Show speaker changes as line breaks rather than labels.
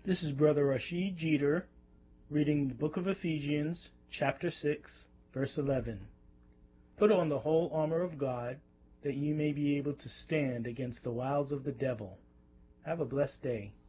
This is Brother Rashid Jeter reading the book of Ephesians, chapter 6, verse 11. Put on the whole armor of God, that you may be able to stand against the wiles of the devil. Have a blessed day.